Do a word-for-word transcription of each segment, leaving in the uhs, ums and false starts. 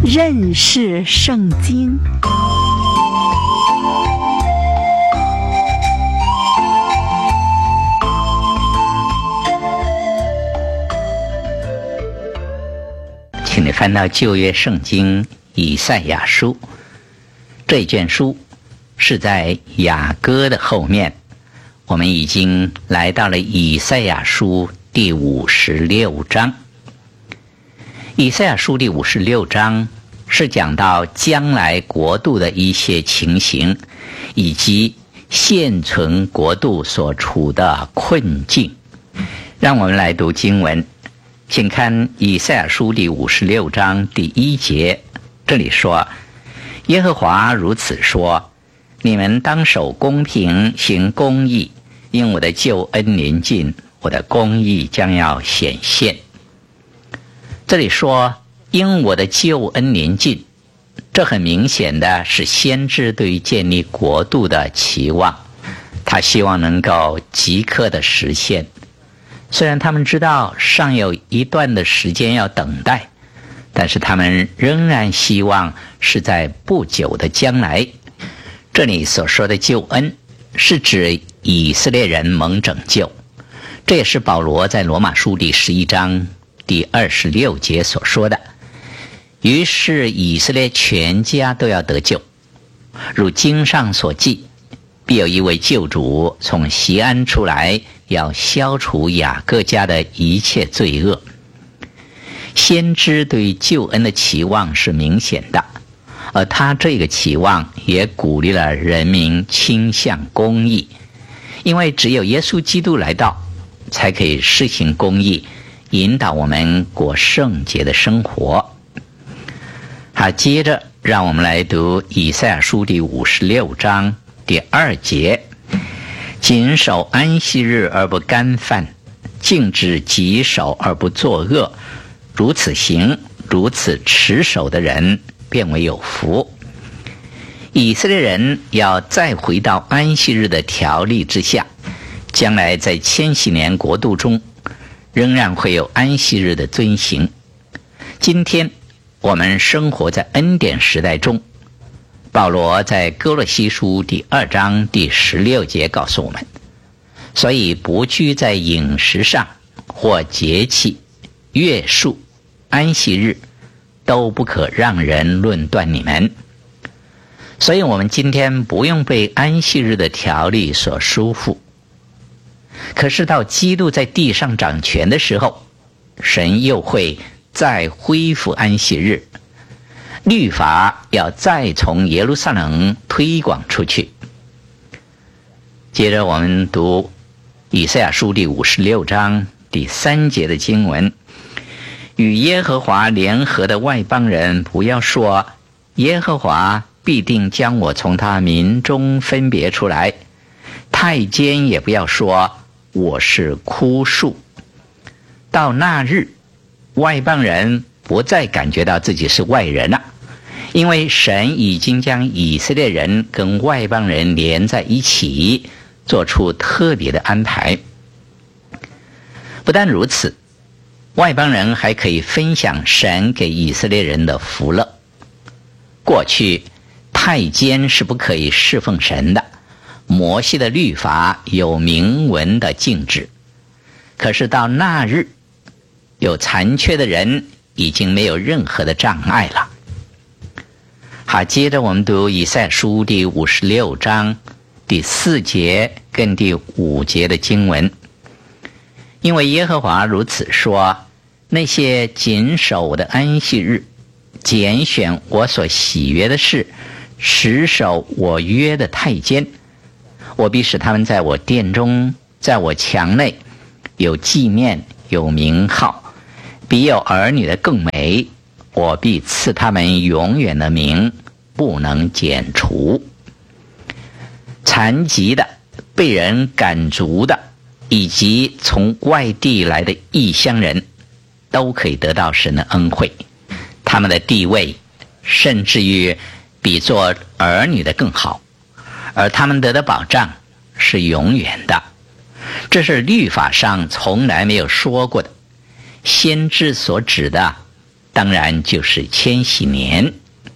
认识圣经。 请你翻到旧约圣经以赛亚书，这一卷书是在雅歌的后面。我们已经来到了以赛亚书第五十六章。以赛亚书第五十六章是讲到将来国度的一些情形，以及现存国度所处的困境。让我们来读经文，请看以赛亚书第五十六章第一节，这里说：耶和华如此说，你们当守公平，行公义，因我的救恩临近，我的公义将要显现。这里说因我的救恩临近，这很明显的是先知对于建立国度的期望，他希望能够即刻的实现。虽然他们知道尚有一段的时间要等待，但是他们仍然希望是在不久的将来。这里所说的救恩是指以色列人蒙拯救，这也是保罗在罗马书第十一章第二十六节所说的。于是以色列全家都要得救，如经上所记，必有一位救主从锡安出来，要消除雅各家的一切罪恶。先知对救恩的期望是明显的，而他这个期望也鼓励了人民倾向公义，因为只有耶稣基督来到，才可以施行公义，引导我们过圣洁的生活。好，接着让我们来读以赛亚书第五十六章第二节：谨守安息日而不干犯，禁止己手而不作恶，如此行，如此持守的人，便为有福。以色列人要再回到安息日的条例之下，将来在千禧年国度中仍然会有安息日的遵行。今天我们生活在恩典时代中，保罗在哥罗西书第二章第十六节告诉我们，所以不拘在饮食上或节气、月数、安息日，都不可让人论断你们。所以我们今天不用被安息日的条例所束缚。可是到基督在地上掌权的时候，神又会再恢复安息日，律法要再从耶路撒冷推广出去。接着我们读以赛亚书第五十六章第三节的经文：与耶和华联合的外邦人不要说，耶和华必定将我从他民中分别出来。太监也不要说，我是枯树。到那日，外邦人不再感觉到自己是外人了，因为神已经将以色列人跟外邦人连在一起，做出特别的安排。不但如此，外邦人还可以分享神给以色列人的福乐。过去太监是不可以侍奉神的，摩西的律法有明文的禁止。可是到那日，有残缺的人已经没有任何的障碍了。好，接着我们读以赛亚书第五十六章第四节跟第五节的经文：因为耶和华如此说，那些谨守我的安息日，拣选我所喜悦的事，持守我约的太监，我必使他们在我殿中，在我墙内有纪念，有名号，比有儿女的更美。我必赐他们永远的名，不能剪除。残疾的、被人赶逐的，以及从外地来的异乡人，都可以得到神的恩惠。他们的地位甚至于比做儿女的更好，而他们得的保障是永远的。这是律法上从来没有说过的。先知所指的当然就是千禧年。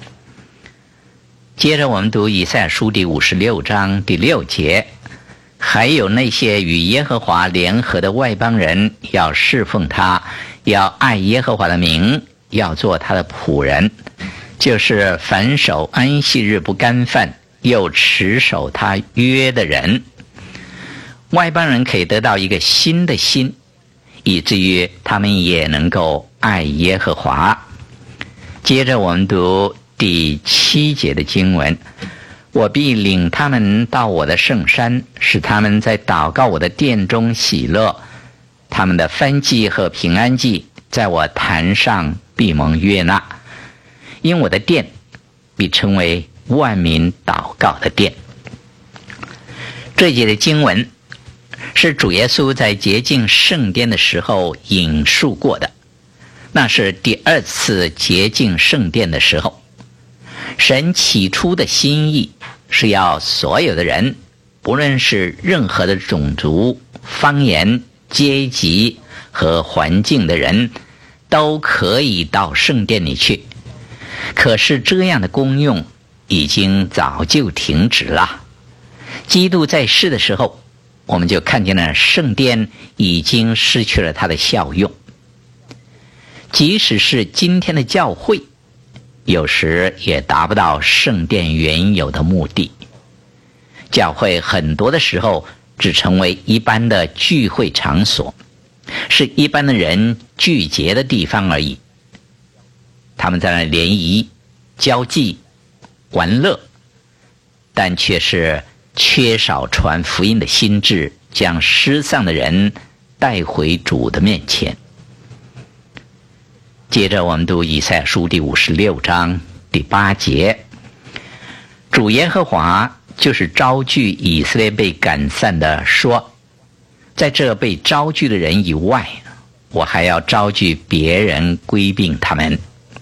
接着我们读以赛亚书第五十六章第六节，还有那些与耶和华联合的外邦人，要侍奉他，要爱耶和华的名，要做他的仆人，就是凡守安息日不干犯，又持守他约的人。外邦人可以得到一个新的心，以至于他们也能够爱耶和华。接着我们读第七节的经文，我必领他们到我的圣山，使他们在祷告我的殿中喜乐，他们的燔祭和平安祭在我坛上必蒙悦纳，因我的殿必称为万民祷告的殿。这节的经文是主耶稣在洁净圣殿的时候引述过的，那是第二次洁净圣殿的时候。神起初的心意是要所有的人，不论是任何的种族、方言、阶级和环境的人，都可以到圣殿里去。可是这样的功用已经早就停止了。基督在世的时候，我们就看见了圣殿已经失去了它的效用。即使是今天的教会，有时也达不到圣殿原有的目的。教会很多的时候只成为一般的聚会场所，是一般的人聚集的地方而已。他们在那联谊、交际、玩乐，但却是缺少传福音的心志，将失丧的人带回主的面前。接着我们读以赛亚书第五十六章第八节，主耶和华就是招聚以色列被赶散的说，在这被招聚的人以外，我还要招聚别人归并他们。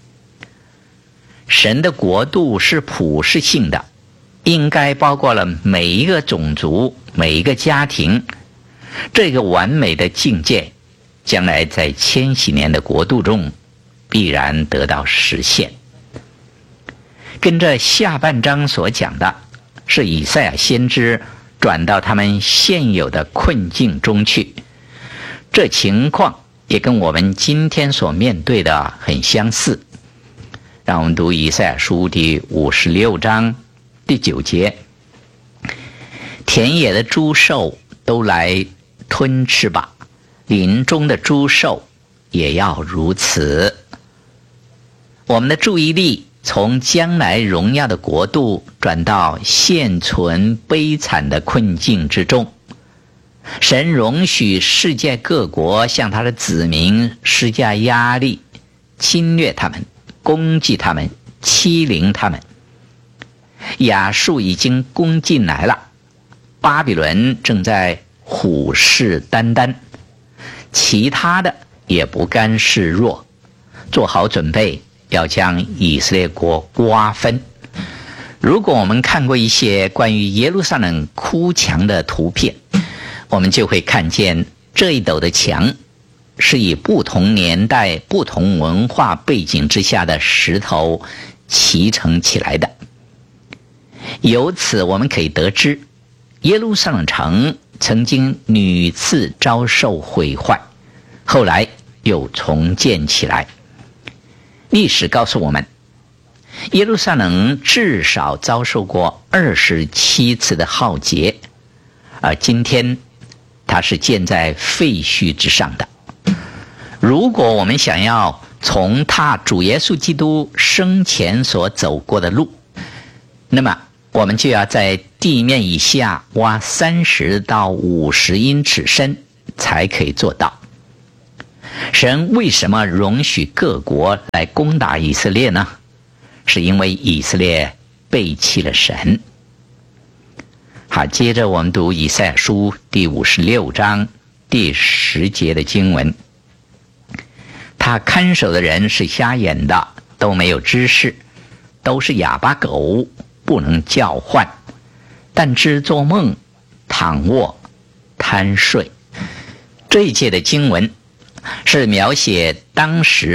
神的国度是普世性的，应该包括了每一个种族、每一个家庭。这个完美的境界将来在千禧年的国度中必然得到实现。跟着下半章所讲的是以赛亚先知转到他们现有的困境中去，这情况也跟我们今天所面对的很相似。让我们读以赛亚书第五十六章第九节，田野的诸兽都来吞吃吧，林中的诸兽也要如此。我们的注意力从将来荣耀的国度转到现存悲惨的困境之中。神容许世界各国向他的子民施加压力，侵略他们，攻击他们，欺凌他们。亚述已经攻进来了，巴比伦正在虎视眈眈，其他的也不甘示弱，做好准备要将以色列国瓜分。如果我们看过一些关于耶路撒冷哭墙的图片，我们就会看见这一斗的墙是以不同年代、不同文化背景之下的石头砌成起来的。由此我们可以得知，耶路撒冷城曾经屡次遭受毁坏，后来又重建起来。历史告诉我们，耶路撒冷至少遭受过二十七次的浩劫，而今天它是建在废墟之上的。如果我们想要重踏主耶稣基督生前所走过的路，那么我们就要在地面以下挖三十到五十英尺深才可以做到。神为什么容许各国来攻打以色列呢？是因为以色列背弃了神。好，接着我们读以赛亚书第五十六章第十节的经文。他看守的人是瞎眼的，都没有知识，都是哑巴狗，不能叫唤，但知做梦，躺卧，贪睡。这一节的经文是描写当时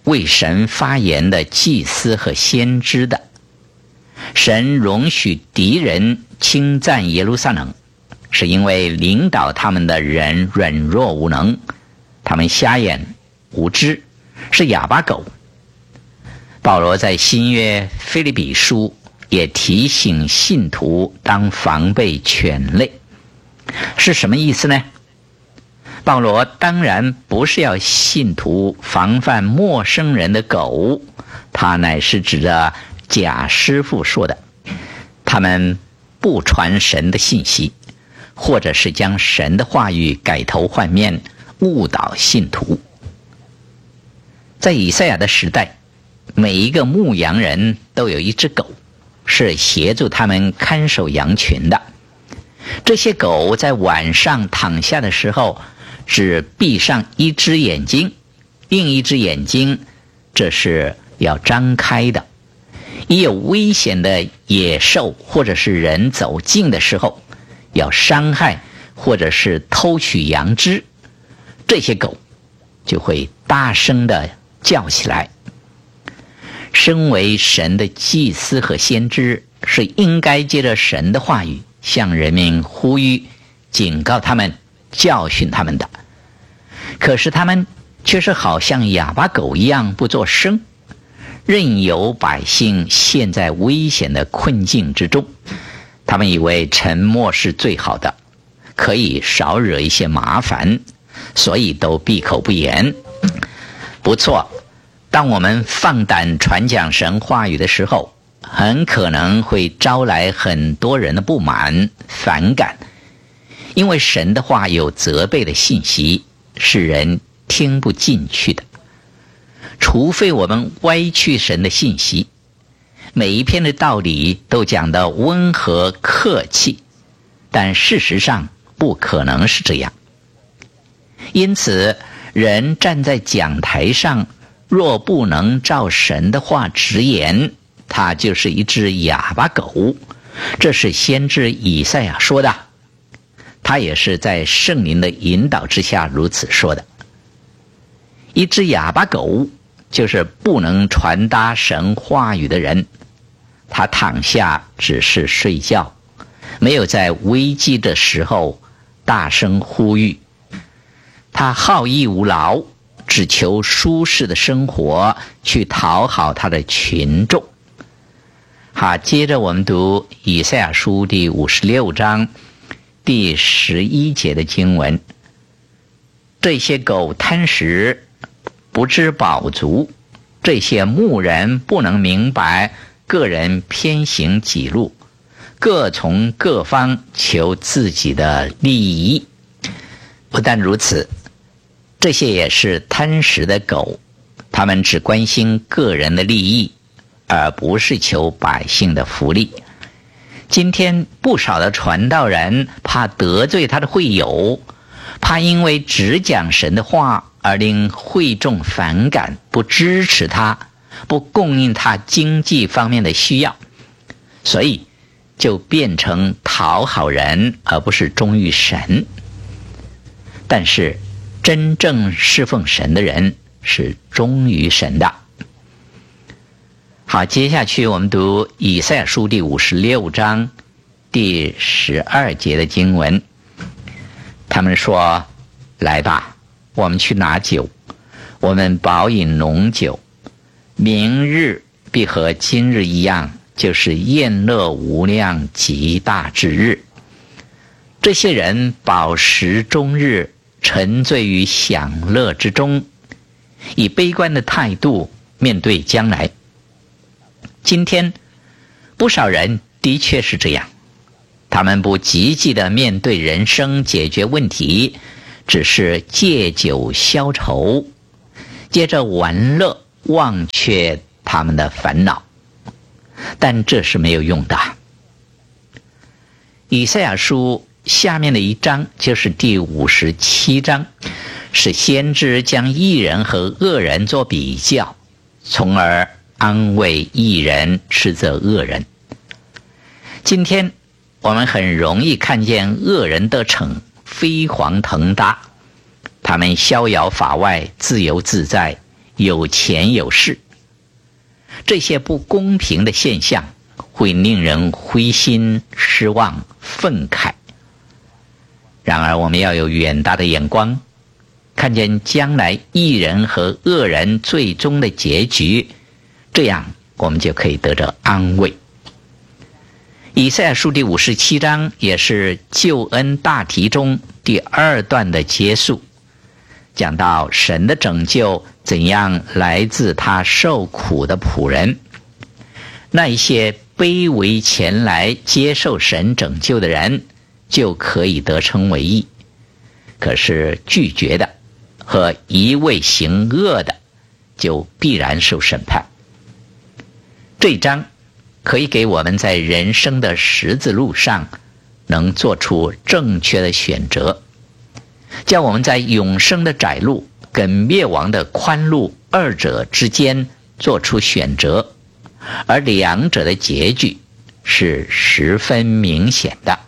为神发言的祭司和先知的。神容许敌人侵占耶路撒冷，是因为领导他们的人软弱无能，他们瞎眼无知，是哑巴狗。保罗在新约腓立比书也提醒信徒当防备犬类，是什么意思呢？保罗当然不是要信徒防范陌生人的狗，他乃是指着假师傅说的，他们不传神的信息，或者是将神的话语改头换面，误导信徒。在以赛亚的时代，每一个牧羊人都有一只狗，是协助他们看守羊群的。这些狗在晚上躺下的时候，只闭上一只眼睛，另一只眼睛这是要张开的。一有危险的野兽或者是人走近的时候，要伤害或者是偷取羊脂，这些狗就会大声地叫起来。身为神的祭司和先知，是应该借着神的话语向人民呼吁、警告他们、教训他们的。可是他们却是好像哑巴狗一样不作声，任由百姓陷在危险的困境之中。他们以为沉默是最好的，可以少惹一些麻烦，所以都闭口不言。不错，当我们放胆传讲神话语的时候，很可能会招来很多人的不满、反感，因为神的话有责备的信息，是人听不进去的。除非我们歪曲神的信息，每一篇的道理都讲得温和客气，但事实上不可能是这样。因此，人站在讲台上，若不能照神的话直言，他就是一只哑巴狗。这是先知以赛亚说的，他也是在圣灵的引导之下如此说的。一只哑巴狗就是不能传达神话语的人，他躺下只是睡觉，没有在危机的时候大声呼吁。他好逸恶劳，只求舒适的生活，去讨好他的群众。好，接着我们读以赛亚书第五十六章第十一节的经文。这些狗贪食，不知饱足，这些牧人不能明白，个人偏行己路，各从各方求自己的利益。不但如此，这些也是贪食的狗，他们只关心个人的利益，而不是求百姓的福利。今天不少的传道人怕得罪他的会友，怕因为只讲神的话而令会众反感，不支持他，不供应他经济方面的需要，所以就变成讨好人，而不是忠于神。但是真正侍奉神的人是忠于神的。好，接下去我们读以赛亚书第五十六章第十二节的经文。他们说，来吧，我们去拿酒，我们饱饮浓酒，明日必和今日一样，就是宴乐无量极大之日。这些人饱食终日，沉醉于享乐之中，以悲观的态度面对将来。今天不少人的确是这样，他们不积极地面对人生，解决问题，只是借酒消愁，接着玩乐，忘却他们的烦恼。但这是没有用的。以赛亚书下面的一章就是第五十七章，是先知将义人和恶人做比较，从而安慰义人，斥责恶人。今天我们很容易看见恶人得逞，飞黄腾达，他们逍遥法外，自由自在， 有钱有势。这些不公平的现象会令人灰心失望愤慨。然而我们要有远大的眼光，看见将来义人和恶人最终的结局，这样我们就可以得着安慰。以赛亚书第五十七章也是救恩大题中第二段的结束，讲到神的拯救怎样来自他受苦的仆人。那一些卑微前来接受神拯救的人就可以得称为义，可是拒绝的和一味行恶的就必然受审判。这一章可以给我们在人生的十字路上能做出正确的选择，叫我们在永生的窄路跟灭亡的宽路二者之间做出选择，而两者的结局是十分明显的。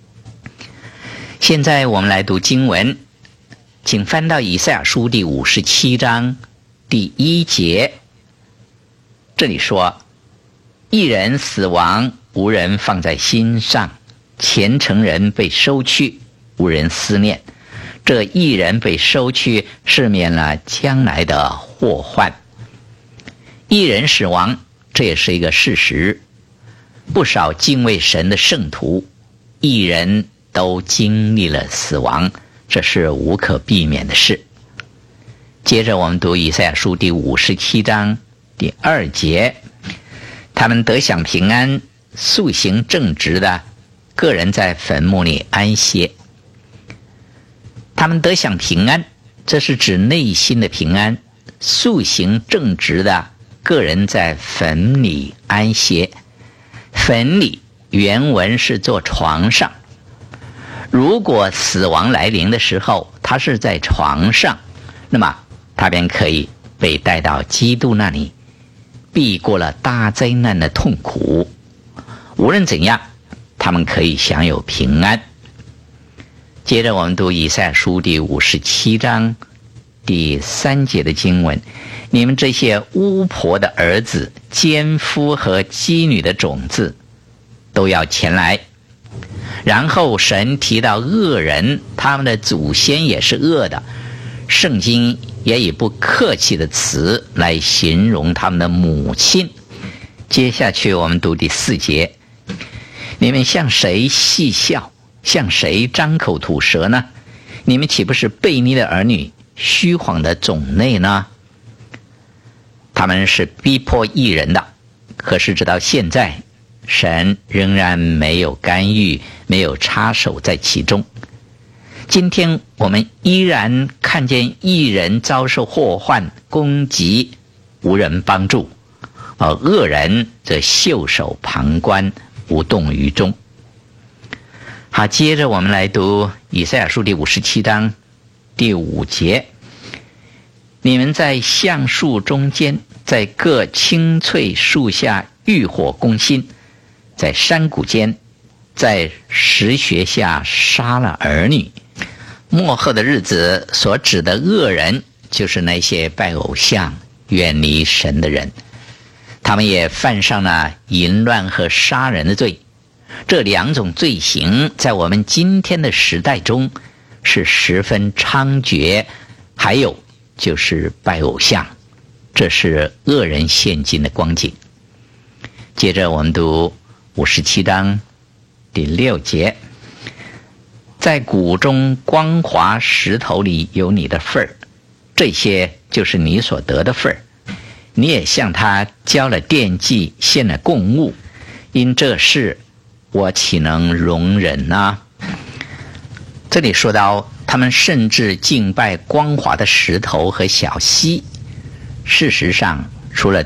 现在我们来读经文，请翻到以赛亚书第五十七章第一节。这里说，义人死亡，无人放在心上；虔诚人被收去，无人思念。这义人被收去，是免了将来的祸患。义人死亡，这也是一个事实。不少敬畏神的圣徒，义人都经历了死亡，这是无可避免的事。接着我们读以赛亚书第五十七章第二节，他们得享平安，素行正直的个人在坟墓里安歇。他们得享平安，这是指内心的平安。素行正直的个人在坟里安歇。坟里原文是做床上，如果死亡来临的时候他是在床上，那么他便可以被带到基督那里，避过了大灾难的痛苦。无论怎样，他们可以享有平安。接着我们读以赛亚书第五十七章第三节的经文，你们这些巫婆的儿子、奸夫和妓女的种子都要前来。然后神提到恶人，他们的祖先也是恶的，圣经也以不客气的词来形容他们的母亲。接下去我们读第四节，你们向谁戏笑，向谁张口吐舌呢？你们岂不是悖逆的儿女，虚谎的种类呢？他们是逼迫义人的，可是直到现在神仍然没有干预，没有插手在其中。今天我们依然看见义人遭受祸患攻击，无人帮助，而恶人则袖手旁观，无动于衷。好，接着我们来读以赛亚书第五十七章第五节，你们在橡树中间，在各青翠树下浴火攻心，在山谷间，在石穴下杀了儿女。末后的日子所指的恶人，就是那些拜偶像、远离神的人，他们也犯上了淫乱和杀人的罪。这两种罪行在我们今天的时代中是十分猖獗。还有就是拜偶像，这是恶人现今的光景。接着我们读五十七章第六节，在谷中光滑石头里有你的份儿，这些就是你所得的份儿。你也向他交了奠祭，献了供物，因这事我岂能容忍呢？这里说到他们甚至敬拜光滑的石头和小溪。事实上，除了